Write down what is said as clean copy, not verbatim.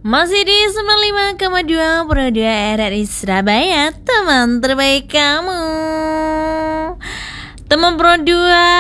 Masih di 95,2 Pro 2 RRI Surabaya, teman terbaik kamu. Teman Pro 2